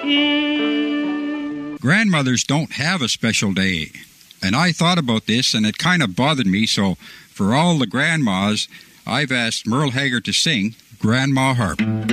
Grandmothers don't have a special day. And I thought about this, and it kind of bothered me, so for all the grandmas, I've asked Merle Haggard to sing Grandma Harp.